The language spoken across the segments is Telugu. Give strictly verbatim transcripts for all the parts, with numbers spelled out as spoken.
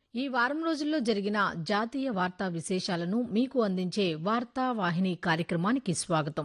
ఈ వారం రోజుల్లో జరిగిన జాతీయ వార్తా విశేషాలను మీకు అందించే వార్తా వాహిని కార్యక్రమానికి స్వాగతం.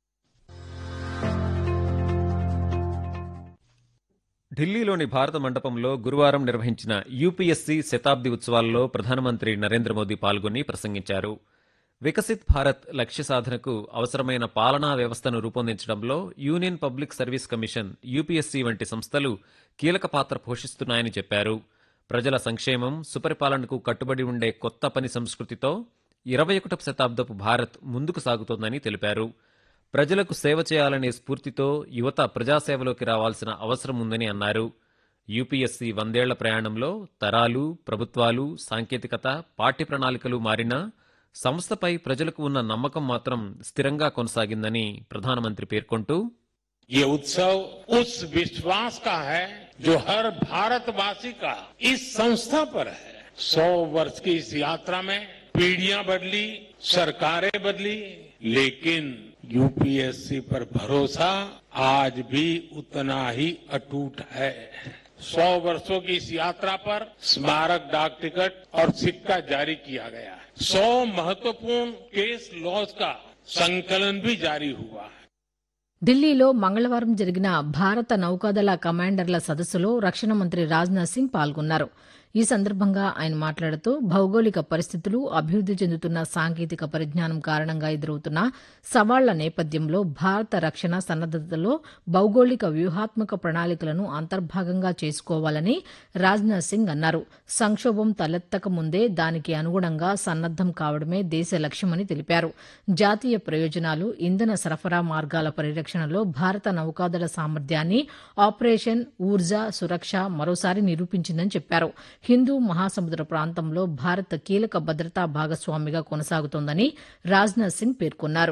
ఢిల్లీలోని భారత మండపంలో గురువారం నిర్వహించిన యూపీఎస్సీ శతాబ్ది ఉత్సవాల్లో ప్రధానమంత్రి నరేంద్ర మోదీ పాల్గొని ప్రసంగించారు. వికసిత్ భారత్ లక్ష్య సాధనకు అవసరమైన పాలనా వ్యవస్థను రూపొందించడంలో union public service commission UPSC వంటి సంస్థలు కీలక పాత్ర పోషిస్తున్నాయని చెప్పారు. ప్రజల సంక్షేమం, సుపరిపాలనకు కట్టుబడి ఉండే కొత్త పని సంస్కృతితో ఇరవై ఒకటవ శతాబ్దపు భారత్ ముందుకు సాగుతోందని తెలిపారు. ప్రజలకు సేవ చేయాలనే స్ఫూర్తితో యువత ప్రజాసేవలోకి రావాల్సిన అవసరం ఉందని అన్నారు. యూపీఎస్సీ వందేళ్ల ప్రయాణంలో తరాలు, ప్రభుత్వాలు, సాంకేతికత, పాఠ్య ప్రణాళికలు మారినా సంస్థపై ప్రజలకు ఉన్న నమ్మకం మాత్రం స్థిరంగా కొనసాగిందని ప్రధానమంత్రి పేర్కొంటూ, ये उत्सव उस विश्वास का है जो हर भारतवासी का इस संस्था पर है. सौ वर्ष की इस यात्रा में पीढ़ियां बदली, सरकारें बदली, लेकिन यूपीएससी पर भरोसा आज भी उतना ही अटूट है. सौ वर्षों की इस यात्रा पर स्मारक डाक टिकट और सिक्का जारी किया गया है. सौ महत्वपूर्ण केस लॉज का संकलन भी जारी हुआ है. ఢిల్లీలో మంగళవారం జరిగిన భారత నౌకాదళ కమాండర్ల సదస్సులో రక్షణ మంత్రి రాజ్నాథ్ సింగ్ పాల్గొన్నారు. ఈ సందర్భంగా ఆయన మాట్లాడుతూ భౌగోళిక పరిస్థితులు, అభివృద్ది చెందుతున్న సాంకేతిక పరిజ్ఞానం కారణంగా ఎదురవుతున్న సవాళ్ల నేపథ్యంలో భారత రక్షణ సన్నద్దతలో భౌగోళిక వ్యూహాత్మక ప్రణాళికలను అంతర్భాగంగా చేసుకోవాలని రాజ్నాథ్ సింగ్ అన్నారు. సంక్షోభం తలెత్తక ముందే దానికి అనుగుణంగా సన్నద్దం కావడమే దేశ లక్ష్యమని తెలిపారు. జాతీయ ప్రయోజనాలు, ఇంధన సరఫరా మార్గాల పరిరక్షణలో భారత నౌకాదళ సామర్థ్యాన్ని ఆపరేషన్ ఊర్జా సురక్ష మరోసారి నిరూపించిందని చెప్పారు. హిందూ మహాసముద్ర ప్రాంతంలో భారత్ కీలక భద్రతా భాగస్వామిగా కొనసాగుతోందని రాజ్నాథ్ సింగ్ పేర్కొన్నారు.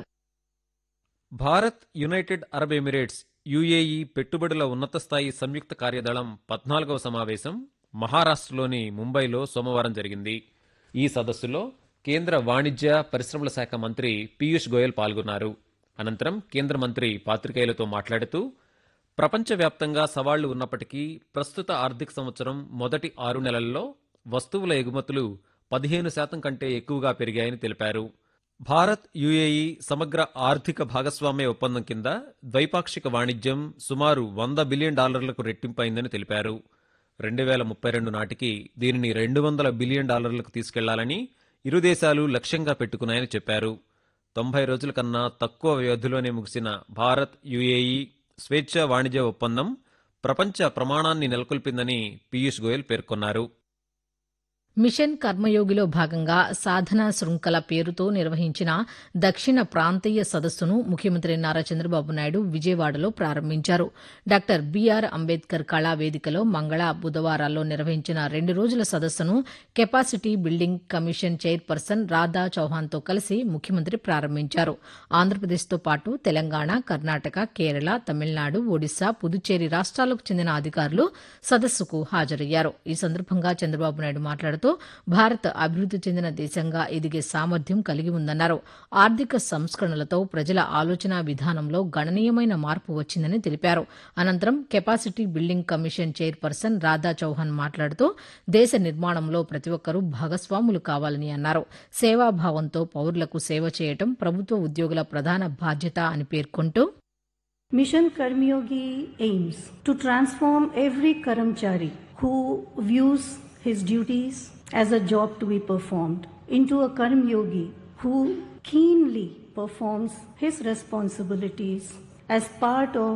Bharat, United Arab Emirates, UAE పెట్టుబడుల ఉన్నత స్థాయి సంయుక్త కార్యదళం పద్నాలుగవ సమావేశం మహారాష్ట్రలోని ముంబైలో సోమవారం జరిగింది. ఈ సదస్సులో కేంద్ర వాణిజ్య, పరిశ్రమల శాఖ మంత్రి పీయూష్ గోయల్ పాల్గొన్నారు. అనంతరం కేంద్ర మంత్రి పాత్రికేయులతో మాట్లాడుతూ, ప్రపంచవ్యాప్తంగా సవాళ్లు ఉన్నప్పటికీ ప్రస్తుత ఆర్థిక సంవత్సరం మొదటి ఆరు నెలల్లో వస్తువుల ఎగుమతులు పదిహేను శాతం కంటే ఎక్కువగా పెరిగాయని తెలిపారు. భారత్, యూఏఈ సమగ్ర ఆర్థిక భాగస్వామ్య ఒప్పందం కింద ద్వైపాక్షిక వాణిజ్యం సుమారు వంద బిలియన్ డాలర్లకు రెట్టింపైందని తెలిపారు. రెండు వేల ముప్పై రెండు నాటికి దీనిని రెండు వందల బిలియన్ డాలర్లకు తీసుకెళ్లాలని ఇరు దేశాలు లక్ష్యంగా పెట్టుకున్నాయని చెప్పారు. తొంభై రోజుల కన్నా తక్కువ వ్యవధిలోనే ముగిసిన భారత్, యూఏఈ స్వేచ్ఛా వాణిజ్య ఒప్పందం ప్రపంచ ప్రమాణాన్ని నెలకొల్పిందని పీయూష్ గోయల్ పేర్కొన్నారు. మిషన్ కర్మయోగిలో భాగంగా సాధనా శృంఖల పేరుతో నిర్వహించిన దక్షిణ ప్రాంతీయ సదస్సును ముఖ్యమంత్రి నారా చంద్రబాబు నాయుడు విజయవాడలో ప్రారంభించారు. డాక్టర్ బీఆర్ అంబేద్కర్ కళా వేదికలో మంగళ, బుధవారాల్లో నిర్వహించిన రెండు రోజుల సదస్సును capacity building commission chairperson Radha చౌహాన్తో కలిసి ముఖ్యమంత్రి ప్రారంభించారు. ఆంధ్రప్రదేశ్తో పాటు తెలంగాణ, కర్ణాటక, కేరళ, తమిళనాడు, ఒడిశా, పుదుచ్చేరి రాష్ట్రాలకు చెందిన అధికారులు సదస్సుకు హాజరయ్యారు. ఈ సందర్భంగా చంద్రబాబు నాయుడు మాట్లాడుతూ, భారత్ అభివృద్ది చెందిన దేశంగా ఎదిగే సామర్థ్యం కలిగి ఉందన్నారు. ఆర్థిక సంస్కరణలతో ప్రజల ఆలోచనా విధానంలో గణనీయమైన మార్పు వచ్చిందని తెలిపారు. అనంతరం capacity building commission chairperson Radha Chauhan మాట్లాడుతూ, దేశ నిర్మాణంలో ప్రతి ఒక్కరూ భాగస్వాములు కావాలని అన్నారు. సేవాభావంతో పౌరులకు సేవ చేయటం ప్రభుత్వ ఉద్యోగుల ప్రధాన బాధ్యత అని పేర్కొంటూ, Mission Karmyogi aims to transform every Karamchari who views his duties as a job to be performed into a Karmyogi who keenly performs his responsibilities as part of